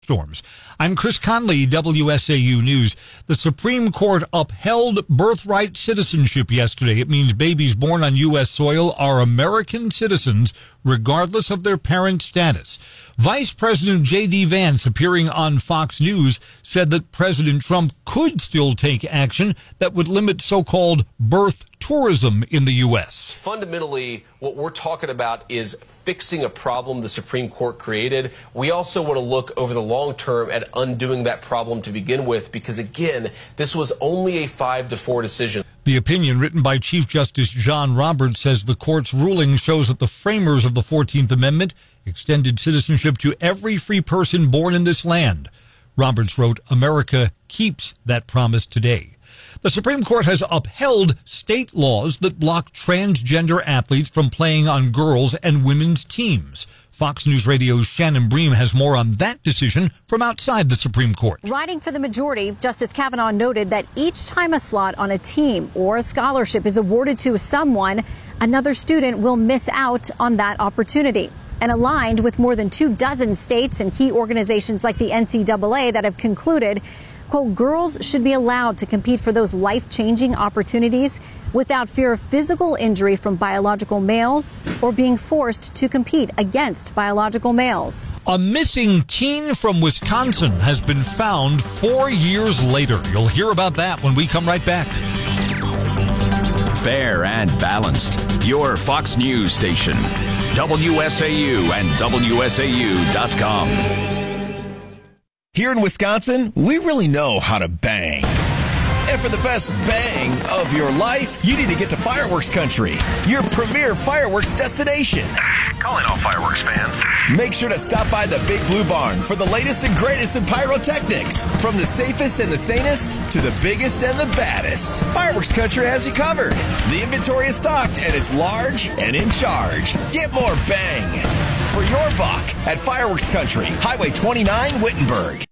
storms. I'm Chris Conley, WSAU News. The Supreme Court upheld birthright citizenship yesterday. It means babies born on U.S. soil are American citizens, regardless of their parent status. Vice President J.D. Vance, appearing on Fox News, said that President Trump could still take action that would limit so-called birth tourism in the U.S. Fundamentally, what we're talking about is fixing a problem the Supreme Court created. We also want to look over the long term at undoing that problem to begin with, because, again, this was only a 5-4 decision. The opinion, written by Chief Justice John Roberts, says the court's ruling shows that the framers of the 14th Amendment extended citizenship to every free person born in this land. Roberts wrote, "America keeps that promise today." The Supreme Court has upheld state laws that block transgender athletes from playing on girls' and women's teams. Fox News Radio's Shannon Bream has more on that decision from outside the Supreme Court. Writing for the majority, Justice Kavanaugh noted that each time a slot on a team or a scholarship is awarded to someone, another student will miss out on that opportunity. And aligned with more than 24 states and key organizations like the NCAA that have concluded, quote, girls should be allowed to compete for those life-changing opportunities without fear of physical injury from biological males or being forced to compete against biological males. A missing teen from Wisconsin has been found 4 years later. You'll hear about that when we come right back. Fair and balanced. Your Fox News station. WSAU and WSAU.com. Here in Wisconsin, we really know how to bang. And for the best bang of your life, you need to get to Fireworks Country, your premier fireworks destination. Calling all fireworks fans. Make sure to stop by the Big Blue Barn for the latest and greatest in pyrotechnics. From the safest and the sanest to the biggest and the baddest, Fireworks Country has you covered. The inventory is stocked and it's large and in charge. Get more bang for your buck at Fireworks Country, Highway 29, Wittenberg.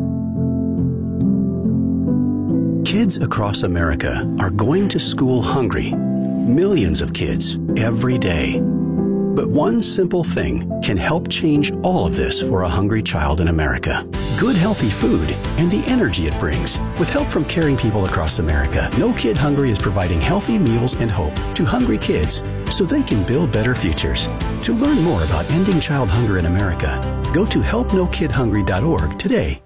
Kids across America are going to school hungry. Millions of kids every day. But one simple thing can help change all of this for a hungry child in America. Good, healthy food and the energy it brings. With help from caring people across America, No Kid Hungry is providing healthy meals and hope to hungry kids so they can build better futures. To learn more about ending child hunger in America, go to helpnokidhungry.org today.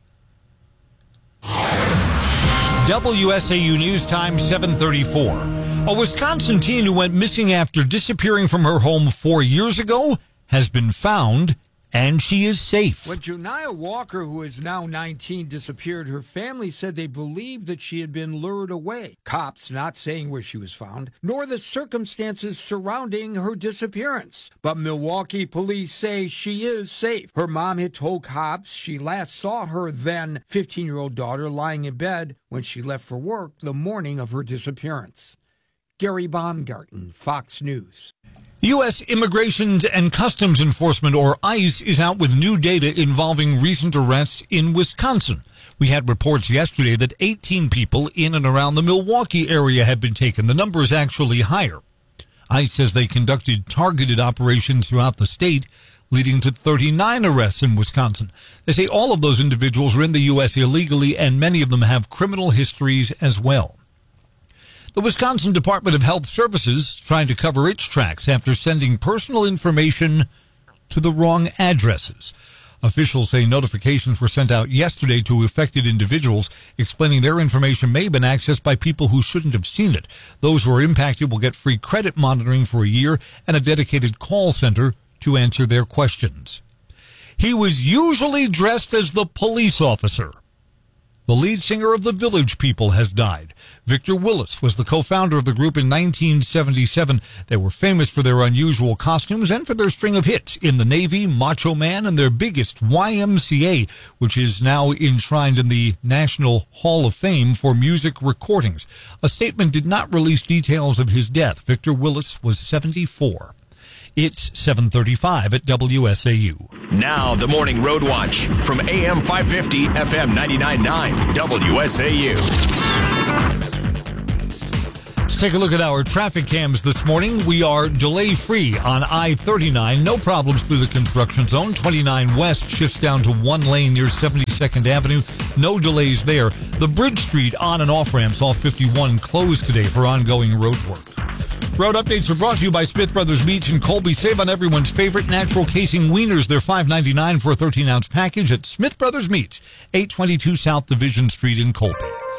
WSAU News Time, 7:34. A Wisconsin teen who went missing after disappearing from her home 4 years ago has been found, and she is safe. When Joniah Walker, who is now 19, disappeared, her family said they believed that she had been lured away. Cops not saying where she was found, nor the circumstances surrounding her disappearance. But Milwaukee police say she is safe. Her mom had told cops she last saw her then 15-year-old daughter lying in bed when she left for work the morning of her disappearance. Gary Baumgarten, Fox News. U.S. Immigration and Customs Enforcement, or ICE, is out with new data involving recent arrests in Wisconsin. We had reports yesterday that 18 people in and around the Milwaukee area had been taken. The number is actually higher. ICE says they conducted targeted operations throughout the state, leading to 39 arrests in Wisconsin. They say all of those individuals are in the U.S. illegally, and many of them have criminal histories as well. The Wisconsin Department of Health Services is trying to cover its tracks after sending personal information to the wrong addresses. Officials say notifications were sent out yesterday to affected individuals explaining their information may have been accessed by people who shouldn't have seen it. Those who are impacted will get free credit monitoring for a year and a dedicated call center to answer their questions. He was usually dressed as the police officer. The lead singer of the Village People has died. Victor Willis was the co-founder of the group in 1977. They were famous for their unusual costumes and for their string of hits In the Navy, Macho Man, and their biggest, YMCA, which is now enshrined in the National Hall of Fame for music recordings. A statement did not release details of his death. Victor Willis was 74. It's 7:35 at WSAU. Now the Morning Road Watch from AM 550, FM 99.9, WSAU. Let's take a look at our traffic cams this morning. We are delay-free on I-39. No problems through the construction zone. 29 West shifts down to one lane near 72nd Avenue. No delays there. The Bridge Street on and off ramps off 51 closed today for ongoing road work. Road updates are brought to you by Smith Brothers Meats in Colby. Save on everyone's favorite natural casing wieners. They're $5.99 for a 13-ounce package at Smith Brothers Meats, 822 South Division Street in Colby.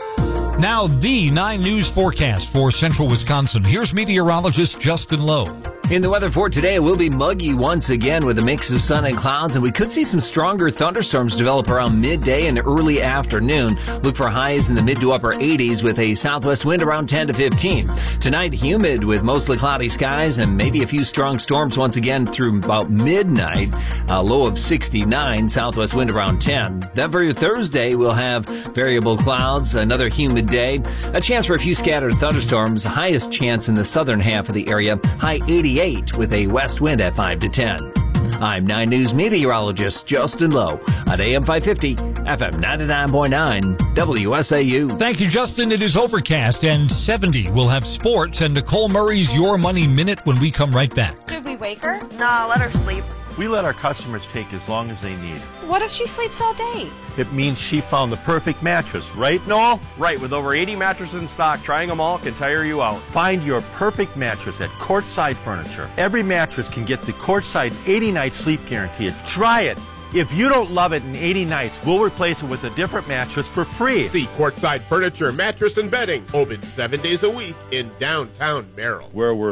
Now, the 9 News forecast for central Wisconsin. Here's meteorologist Justin Lowe. In the weather for today, it will be muggy once again with a mix of sun and clouds, and we could see some stronger thunderstorms develop around midday and early afternoon. Look for highs in the mid to upper 80s with a southwest wind around 10 to 15. Tonight, humid with mostly cloudy skies and maybe a few strong storms once again through about midnight. A low of 69, southwest wind around 10. Then for your Thursday, we'll have variable clouds, another humid day, a chance for a few scattered thunderstorms, highest chance in the southern half of the area, high 88 with a west wind at 5 to 10. I'm 9 News meteorologist Justin Lowe on AM 550, FM 99.9, WSAU. Thank you, Justin. It is overcast and 70. We'll have sports and Nicole Murray's Your Money Minute when we come right back. Should we wake her? Nah, let her sleep. We let our customers take as long as they need. What if she sleeps all day? It means she found the perfect mattress, right, Noel? Right, with over 80 mattresses in stock, trying them all can tire you out. Find your perfect mattress at Courtside Furniture. Every mattress can get the Courtside 80-night sleep guarantee. Try it. If you don't love it in 80 nights, we'll replace it with a different mattress for free. See Courtside Furniture, Mattress and Bedding, open 7 days a week in downtown Merrill, where we're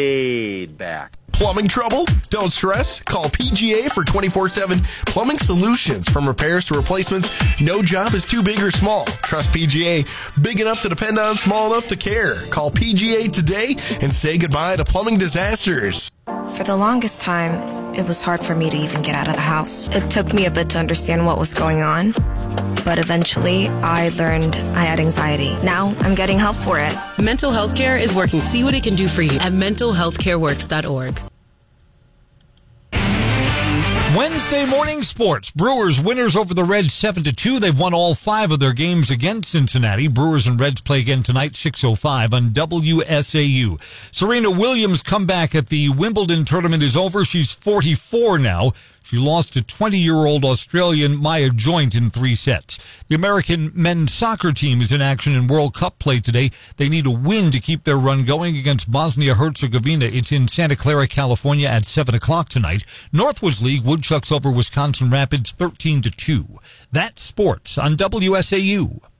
laid back. Plumbing trouble? Don't stress. Call PGA for 24/7 plumbing solutions. From repairs to replacements, no job is too big or small. Trust PGA. Big enough to depend on, small enough to care. Call PGA today and say goodbye to plumbing disasters. For the longest time, it was hard for me to even get out of the house. It took me a bit to understand what was going on, but eventually I learned I had anxiety. Now I'm getting help for it. Mental Health Care is working. See what it can do for you at mentalhealthcareworks.org. Wednesday morning sports. Brewers winners over the Reds 7-2. They've won all 5 of their games against Cincinnati. Brewers and Reds play again tonight, 6:05 on WSAU. Serena Williams' comeback at the Wimbledon tournament is over. She's 44 now. She lost to 20-year-old Australian Maya Joint in 3 sets. The American men's soccer team is in action in World Cup play today. They need a win to keep their run going against Bosnia-Herzegovina. It's in Santa Clara, California at 7 o'clock tonight. Northwoods League, Woodchucks over Wisconsin Rapids 13-2. That's sports on WSAU.